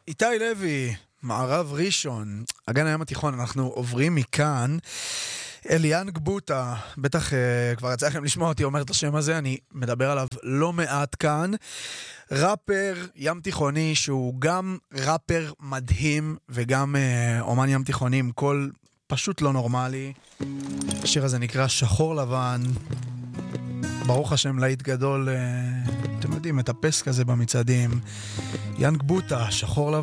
איתי לוי, מערב ראשון, אגן הים התיכון. אנחנו עוברים מכאן אל יאנג בוטה. בטח כבר יצא לכם לשמוע אותי אומר את השם הזה, אני מדבר עליו לא מעט כאן. ראפר ים תיכוני שהוא גם ראפר מדהים וגם אומן ים תיכוני עם קול פשוט לא נורמלי. השיר הזה נקרא שחור לבן. ברוך השם, להיט גדול, אתם יודעים, מטפס כזה במצעדים. יאנג בוטה, שחור לבן.